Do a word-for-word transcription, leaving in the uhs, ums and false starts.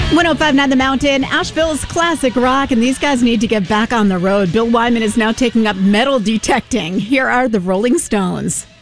one oh five point nine The Mountain, Asheville's classic rock, and these guys need to get back on the road. Bill Wyman is now taking up metal detecting. Here are the Rolling Stones.